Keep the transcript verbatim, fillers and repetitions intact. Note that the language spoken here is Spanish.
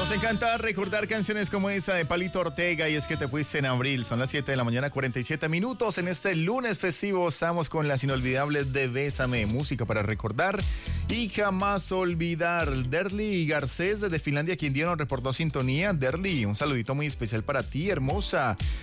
Nos encanta recordar canciones como esta de Palito Ortega y es que te fuiste en abril. Son las siete de la mañana, cuarenta y siete minutos. En este lunes festivo estamos con las inolvidables de Bésame, música para recordar y jamás olvidar. Derly Garcés desde Finlandia, quien día nos reportó sintonía. Derly, un saludito muy especial para ti, hermosa.